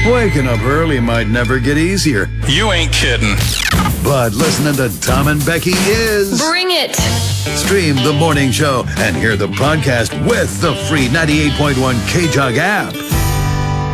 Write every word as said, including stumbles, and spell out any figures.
Waking up early might never get easier. You ain't kidding. But listening to Tom and Becky is... Bring it! Stream the morning show and hear the podcast with the free ninety-eight point one K-Jug app.